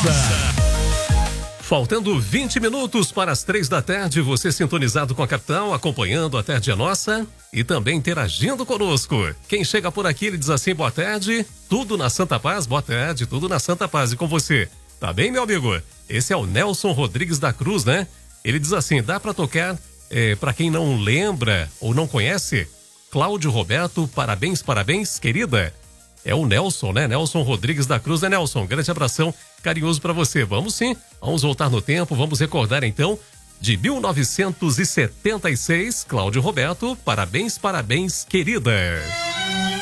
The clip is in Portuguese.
Faltando 20 minutos para as 3 da tarde, você sintonizado com a capital, acompanhando a Tarde é Nossa e também interagindo conosco. Quem chega por aqui, ele diz assim, boa tarde, tudo na Santa Paz, boa tarde, tudo na Santa Paz e com você. Tá bem, meu amigo? Esse é o Nelson Rodrigues da Cruz, né? Ele diz assim, dá para tocar, para quem não lembra ou não conhece, Cláudio Roberto, parabéns, parabéns, querida. É o Nelson, né? Nelson Rodrigues da Cruz, né, Nelson? Grande abração carinhoso para você. Vamos sim, vamos voltar no tempo, vamos recordar então de 1976, Cláudio Roberto, parabéns, parabéns, querida.